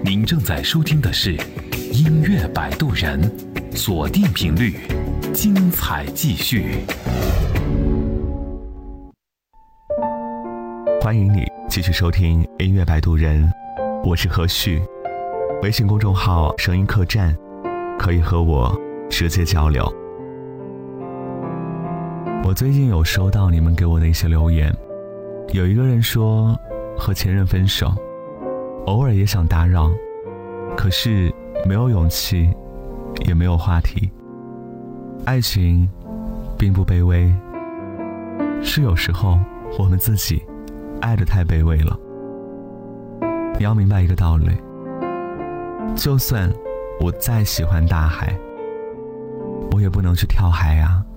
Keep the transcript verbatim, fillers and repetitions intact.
您正在收听的是音乐摆渡人，锁定频率，精彩继续。 欢迎你继续收听音乐摆渡人，我是何旭。微信公众号声音客栈，可以和我直接交流。我最近有收到你们给我的一些留言，有一个人说和前任分手，偶尔也想打扰，可是没有勇气，也没有话题。爱情并不卑微，是有时候我们自己爱得太卑微了。你要明白一个道理，就算我再喜欢大海，我也不能去跳海啊。